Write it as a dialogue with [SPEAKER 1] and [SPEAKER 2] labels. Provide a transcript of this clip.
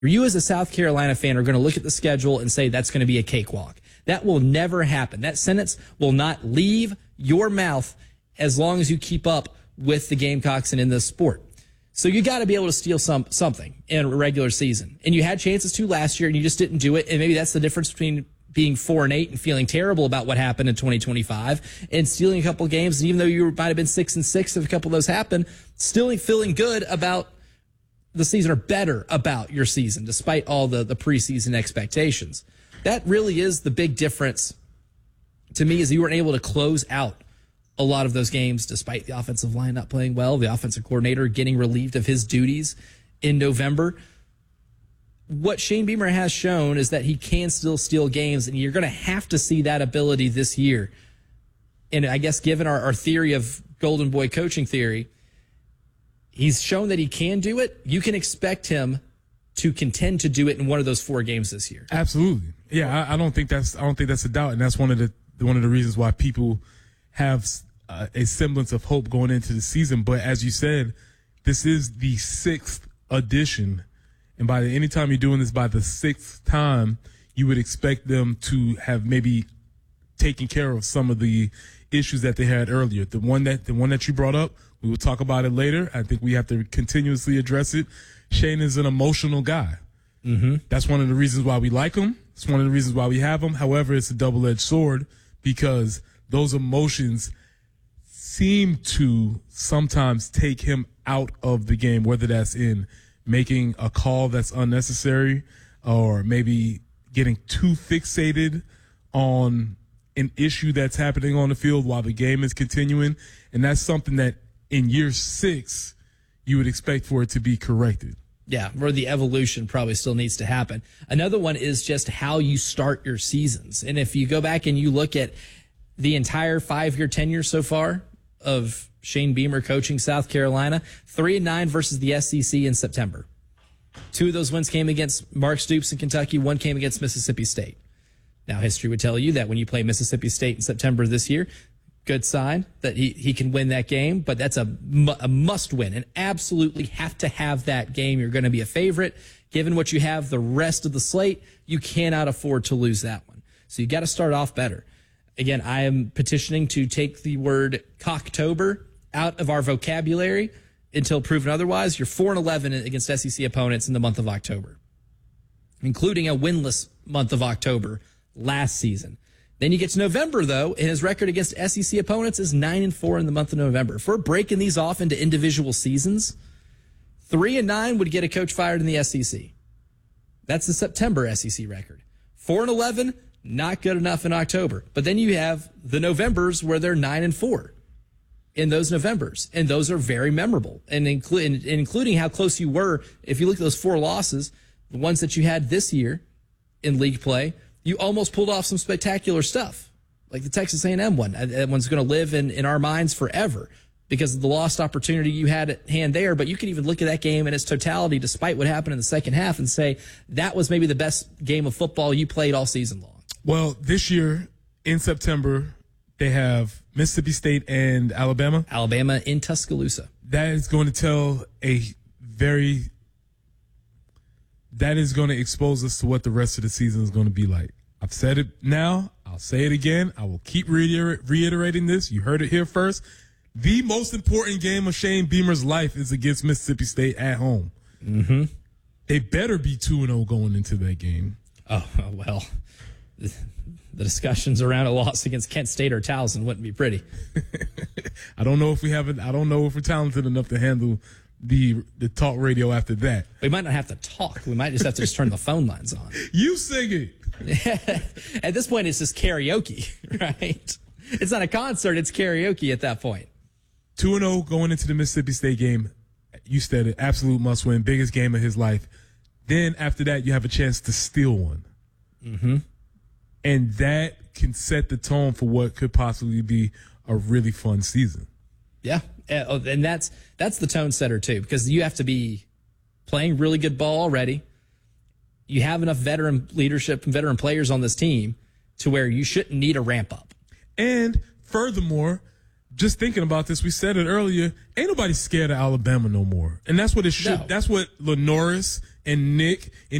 [SPEAKER 1] You as a South Carolina fan are going to look at the schedule and say that's going to be a cakewalk. That will never happen. That sentence will not leave your mouth as long as you keep up with the Gamecocks and in this sport. So you got to be able to steal something in a regular season. And you had chances to last year and you just didn't do it. And maybe that's the difference between being 4-8 and feeling terrible about what happened in 2025 and stealing a couple of games. And even though you might have been 6-6 if a couple of those happened, still feeling good about the season or better about your season, despite all the preseason expectations. That really is the big difference to me, is you weren't able to close out a lot of those games despite the offensive line not playing well, the offensive coordinator getting relieved of his duties in November. What Shane Beamer has shown is that he can still steal games, and you're going to have to see that ability this year. And I guess given our theory of Golden Boy coaching theory, he's shown that he can do it. You can expect him to contend to do it in one of those 4 games this year.
[SPEAKER 2] Absolutely. Yeah, I don't think that's a doubt, and that's one of the reasons why people have a semblance of hope going into the season. But as you said, this is the 6th edition, and by any time you're doing this by the 6th time, you would expect them to have maybe taken care of some of the issues that they had earlier. The one that you brought up, we will talk about it later. I think we have to continuously address it. Shane is an emotional guy. Mm-hmm. That's one of the reasons why we like him. It's one of the reasons why we have him. However, it's a double-edged sword because those emotions seem to sometimes take him out of the game, whether that's in making a call that's unnecessary or maybe getting too fixated on an issue that's happening on the field while the game is continuing. And that's something that in year 6, you would expect for it to be corrected.
[SPEAKER 1] Yeah, where the evolution probably still needs to happen. Another one is just how you start your seasons. And if you go back and you look at the entire 5-year tenure so far of Shane Beamer coaching South Carolina, 3-9 versus the SEC in September. 2 of those wins came against Mark Stoops in Kentucky. 1 came against Mississippi State. Now, history would tell you that when you play Mississippi State in September this year, good sign that he can win that game, but that's a must win and absolutely have to have that game. You're going to be a favorite. Given what you have the rest of the slate, you cannot afford to lose that one. So you got to start off better. Again, I am petitioning to take the word Cocktober out of our vocabulary until proven otherwise. You're 4-11 against SEC opponents in the month of October, including a winless month of October last season. Then you get to November, though, and his record against SEC opponents is 9-4 in the month of November. If we're breaking these off into individual seasons, 3-9 would get a coach fired in the SEC. That's the September SEC record. 4-11, not good enough in October. But then you have the Novembers where they're 9-4 in those Novembers, and those are very memorable. And including how close you were, if you look at those 4 losses, the ones that you had this year in league play, you almost pulled off some spectacular stuff, like the Texas A&M one. That one's going to live in our minds forever because of the lost opportunity you had at hand there. But you can even look at that game in its totality, despite what happened in the second half, and say that was maybe the best game of football you played all season long.
[SPEAKER 2] Well, this year in September, they have Mississippi State and Alabama.
[SPEAKER 1] Alabama in Tuscaloosa.
[SPEAKER 2] That is going to tell that is going to expose us to what the rest of the season is going to be like. I've said it now. I'll say it again. I will keep reiterating this. You heard it here first. The most important game of Shane Beamer's life is against Mississippi State at home. Mm-hmm. They better be 2-0 going into that game.
[SPEAKER 1] Oh, well, the discussions around a loss against Kent State or Towson wouldn't be pretty.
[SPEAKER 2] I don't know if we're talented enough to handle the talk radio after that.
[SPEAKER 1] We might not have to talk. We might just have to just turn the phone lines on.
[SPEAKER 2] You sing it.
[SPEAKER 1] At this point, it's just karaoke, right? It's not a concert. It's karaoke at that point.
[SPEAKER 2] 2-0 going into the Mississippi State game. You said it. Absolute must win. Biggest game of his life. Then after that, you have a chance to steal one. Mm-hmm. And that can set the tone for what could possibly be a really fun season.
[SPEAKER 1] Yeah. And that's the tone setter, too, because you have to be playing really good ball already. You have enough veteran leadership and veteran players on this team to where you shouldn't need a ramp up.
[SPEAKER 2] And furthermore, just thinking about this, we said it earlier, ain't nobody scared of Alabama no more. And that's what it should.
[SPEAKER 1] No.
[SPEAKER 2] That's what Lenoris and Nick and